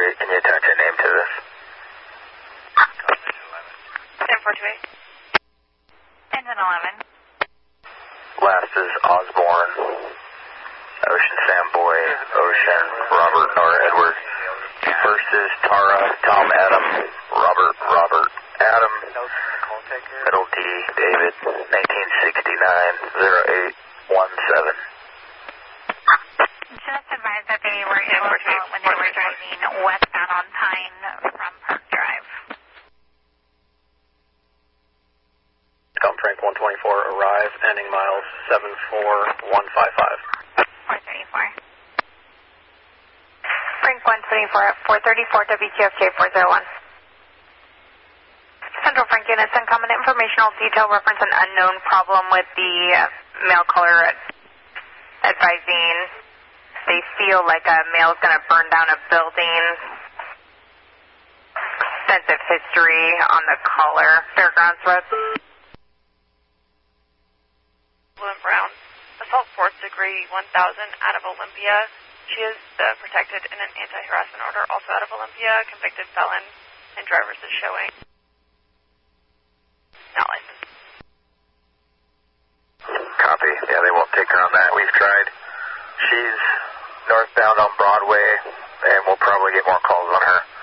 1048, can you attach a name to this? 10-428. Engine 11. Last is Osborne, Ocean Sam Boy, Ocean, Robert Nor Edward. First is Tara, Tom Adam, Robert Adam, middle D, David, 1969-0817. Just advised that they were able to tell when they were driving westbound on Pine from Park Drive. Tom Frank 124, arrive, ending miles 74155. 434. Frank 124 at 434 WTFJ 401. Central Frank units, uncommon informational detail reference an unknown problem with the mail caller advising they feel like a mail is going to burn down a building. Extensive history on the caller. Fairgrounds Road. William Brown, assault 4th degree 1000 out of Olympia. She is protected in an anti-harassment order, also out of Olympia, convicted felon, and driver's is showing. Not licensed. Copy. Yeah, they won't take her on that. We've tried. She's northbound on Broadway, and we'll probably get more calls on her.